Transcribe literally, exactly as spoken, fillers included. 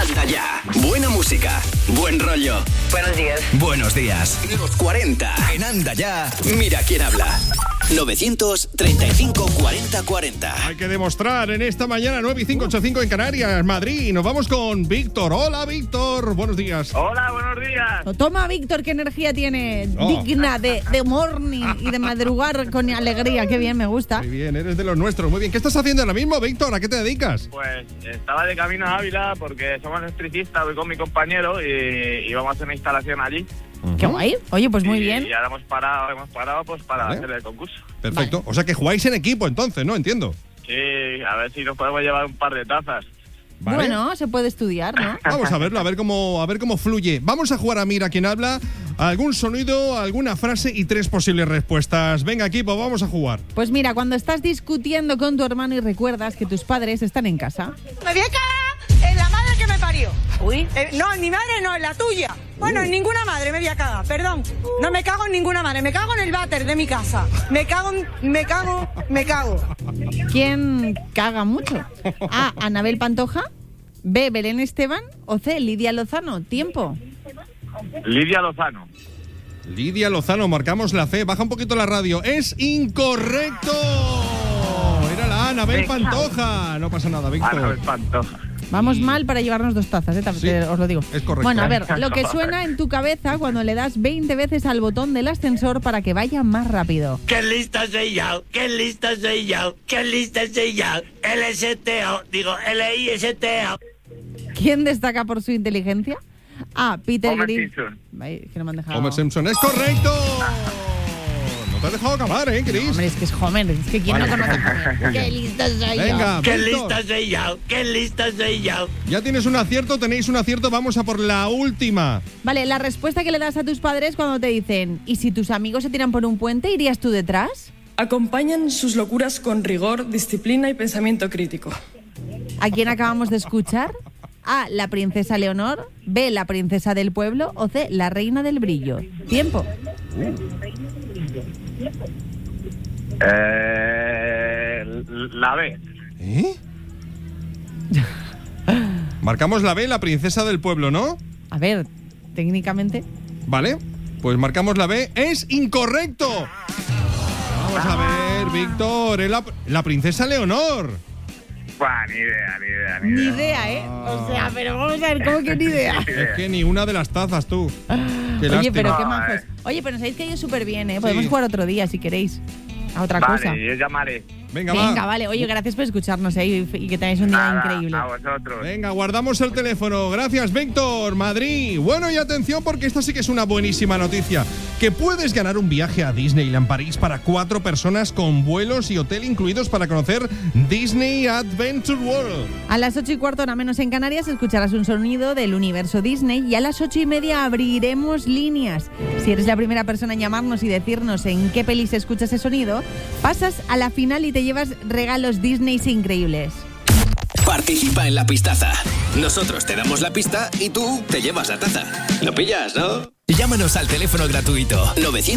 Anda ya. Buena música, buen rollo. Buenos días. Buenos días. Los cuarenta en Anda ya. Mira quién habla. novecientos treinta y cinco cuarenta cuarenta. Hay que demostrar en esta mañana nueve y cinco ochenta y cinco en Canarias, Madrid. Nos vamos con Víctor. Hola, Víctor. Buenos días. Hola, buenos días. Toma, Víctor, qué energía tiene. Oh. Digna de, de morning y de madrugar con alegría. Qué bien, me gusta. Muy bien, eres de los nuestros. Muy bien. ¿Qué estás haciendo ahora mismo, Víctor? ¿A qué te dedicas? Pues estaba de camino a Ávila porque somos electricistas, voy con mi compañero y, y vamos a hacer una instalación allí. Qué guay. Oye, pues muy y, bien. Y ahora hemos parado, hemos parado pues para Vale. hacer el concurso. Perfecto. O sea que jugáis en equipo entonces, ¿no? Entiendo. Sí, a ver si nos podemos llevar un par de tazas. Vale. Bueno, se puede estudiar, ¿no? Vamos a verlo, a ver cómo, a ver cómo fluye. Vamos a jugar a Mira quién habla. Algún sonido, alguna frase y tres posibles respuestas. Venga, equipo, vamos a jugar. Pues mira, cuando estás discutiendo con tu hermano y recuerdas que tus padres están en casa. Me voy a cagar en la madre que me parió. Uy. Eh, no, en mi madre no, en la tuya. Bueno, en ninguna madre me voy a cagar, perdón. No me cago en ninguna madre, me cago en el váter de mi casa. Me cago, en- me cago, me cago. ¿Quién caga mucho? A. Anabel Pantoja. B. Belén Esteban. O C. Lidia Lozano. Tiempo. Lidia Lozano. Lidia Lozano, marcamos la C. Baja un poquito la radio. ¡Es incorrecto! Era la Anabel Pantoja. No pasa nada, Víctor. Anabel Pantoja. Vamos mal para llevarnos dos tazas, ¿eh? Sí, Te- os lo digo. es correcto. Bueno, a ver, lo que suena en tu cabeza cuando le das veinte veces al botón del ascensor para que vaya más rápido. ¡Qué lista soy yo! ¡Qué lista soy yo! ¡Qué lista soy yo! L S T O, digo L I S T O. ¿Quién destaca por su inteligencia? A. Peter Homer Griffin. Simpson. Ay, que no me han dejado. Homer Simpson, ¡es correcto! No te has dejado acabar, ¿eh, Chris? Hombre, es que es Homer. Es que ¿quién no conoce a Homer? ¡Qué listo soy yo! Venga, ¡Qué Víctor. lista soy yo! ¡Qué lista soy yo! Ya tienes un acierto, tenéis un acierto. Vamos a por la última. Vale, la respuesta que le das a tus padres cuando te dicen ¿y si tus amigos se tiran por un puente, irías tú detrás? Acompañan sus locuras con rigor, disciplina y pensamiento crítico. ¿A quién acabamos de escuchar? A. La princesa Leonor. B. La princesa del pueblo. O C. La reina del brillo. Tiempo. Eh, la B. ¿Eh? Marcamos la B, la princesa del pueblo, ¿no? A ver, técnicamente. Vale, pues marcamos la B. ¡Es incorrecto! Vamos a ver, Víctor. Es la, la princesa Leonor. Buah, ni idea, ni idea, ni Ni idea. idea, ¿eh? O sea, pero vamos a ver, ¿cómo que ni idea? Es que ni una de las tazas, tú. Qué Oye, lástima. pero qué No, majos. eh. Oye, pero sabéis que yo súper bien, ¿eh? Podemos Sí. jugar otro día si queréis. A otra cosa. Vale, yo llamaré. Venga, Venga, va. vale. Oye, gracias por escucharnos, ¿eh? Y, y que tengáis un día Nada, increíble. a vosotros. Venga, guardamos el teléfono. Gracias, Víctor. Madrid. Bueno, y atención porque esta sí que es una buenísima noticia. Que puedes ganar un viaje a Disneyland París para cuatro personas con vuelos y hotel incluidos para conocer Disney Adventure World. A las ocho y cuarto, hora menos en Canarias, escucharás un sonido del universo Disney y a las ocho y media abriremos líneas. Si eres la primera persona en llamarnos y decirnos en qué peli se escucha ese sonido, pasas a la final y te llevas regalos Disney increíbles. Participa en la pistaza. Nosotros te damos la pista y tú te llevas la taza. ¿Lo pillas, no? Llámanos al teléfono gratuito novecientos